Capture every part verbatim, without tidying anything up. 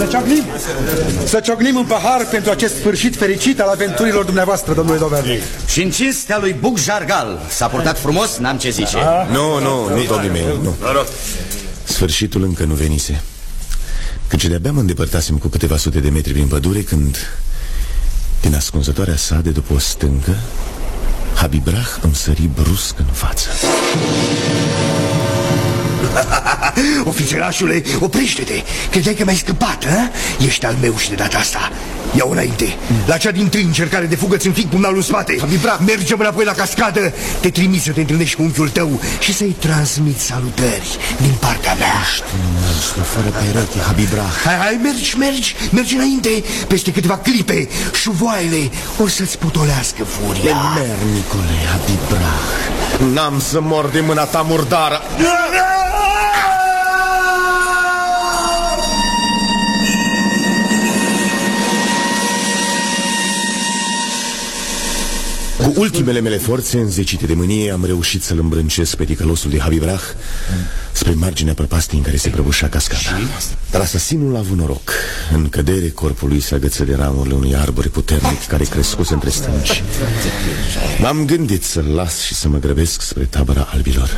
Să ciocnim? Să ciocnim un pahar pentru acest sfârșit fericit al aventurilor dumneavoastră, domnule Doverne. Și în cinstea lui Buc Jargal. S-a purtat frumos, n-am ce zice. Nu, nu, nu, domnii mei, nu. Sfârșitul încă nu venise, căci de-abia mă îndepărtasem cu câteva sute de metri prin pădure, când, din ascunzătoarea sa de după o stâncă, Habibrah îmi sări brusc în față. Ofițerașule, oprește-te. Credeai că mi-ai scăpat, a? Ești al meu și de data asta. Ia-o înainte. La cea din tâi încercare de fugă ți înfig pumnalul în spate. Habibrah, mergem înapoi la cascadă. Te trimit să te întâlnești cu unchiul tău și să-i transmit salutări din partea mea. Știu, fără pereche, Habibrah. Hai, hai, mergi, mergi, mergi înainte. Peste câteva clipe, șuvoaiele o să-ți putolească furia. Te merg, Nicole, Habibrah. N-am să mor de mâna ta murdară. Cu ultimele mele forțe înzecite de mânie am reușit să-l îmbrâncesc pe ticălosul de Habibrah spre marginea prăpastii în care se prăbușea cascada. Dar asasinul a avut noroc. În cădere, corpul lui se agăță de ramurile unui arbore puternic care crescuse între stânci. M-am gândit să-l las și să mă grăbesc spre tabăra albilor.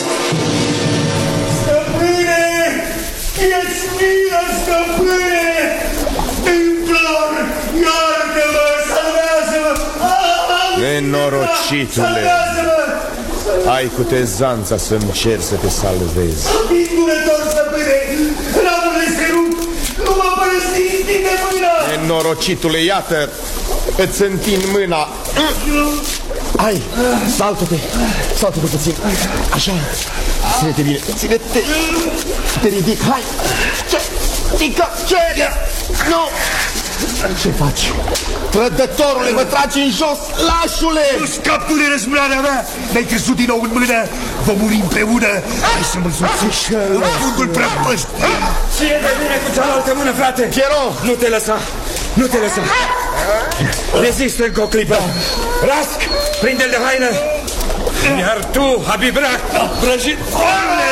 Stăpâne! Ești milă, stăpâne! Te implor! Iartă-mă! Salvează-mă! Nenorocitule! Ai cu tezanța să-mi cer să te salvezi. Pingurător, stăpâne! Ramurile se rup! Nu mă părăsiți din de mână! Nenorocitule, iată! Îți întind mâna. Hai, saltă-te! Saltă-te puțin! Așa! Ține-te bine! Ține-te! Te ridic! Hai! Ce? Tică! Ce? Nu! Ce faci? Trădătorule, mă tragi în jos! Lașule! Nu scap tu de răzbunarea mea! Ne-ai crezut din nou în mână! Vom muri împreună! Hai să mă însuțești în fundul prăpăst! Ție de bine cu cealaltă mână, frate! Piero! Nu te lăsa! Nu te lăsa! Rezistă încă o clipă! Rask! Prinde-l de haină! Iar tu, Habibrah, vrăjit! Doamne!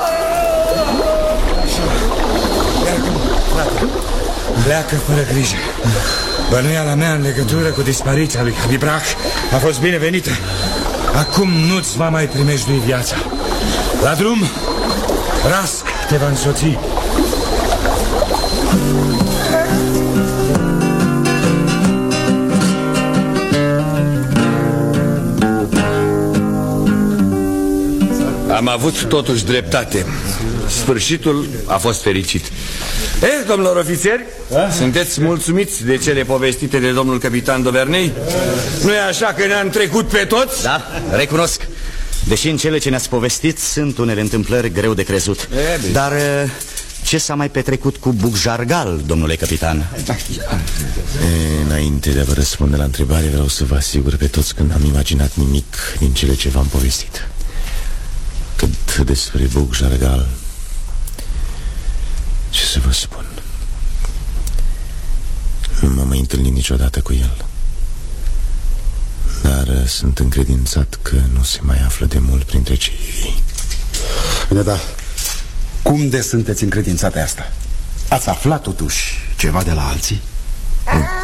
Pleacă fără grijă. Bănuiala mea în legătură cu dispariția lui Habibrah a fost binevenită. Acum nu-ți va mai primejdui viața. La drum, Rask te va însoți. Am avut totuși dreptate. Sfârșitul a fost fericit. Eh, domnilor ofițeri, a? Sunteți mulțumiți de cele povestite de domnul capitan Dovernei? Nu e așa că ne-am trecut pe toți? Da, recunosc. Deși în cele ce ne-ați povestit sunt unele întâmplări greu de crezut. e, Dar ce s-a mai petrecut cu Buc Jargal, domnule capitan? E, înainte de a vă răspunde la întrebare, vreau să vă asigur pe toți că n-am imaginat nimic din cele ce v-am povestit. Cât despre Buc Jargal, ce să vă spun? Nu m-am mai întâlnit niciodată cu el, dar sunt încredințat că nu se mai află de mult printre cei vii. Da, da. Cum de sunteți încredințat pe asta? Ați aflat totuși ceva de la alții? Nu.